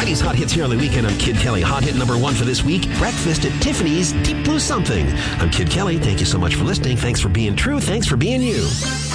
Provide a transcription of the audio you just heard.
Friday's Hot Hits here on the weekend. I'm Kid Kelly. Hot hit number 1 for this week, Breakfast at Tiffany's Deep Blue Something. I'm Kid Kelly. Thank you so much for listening. Thanks for being true. Thanks for being you.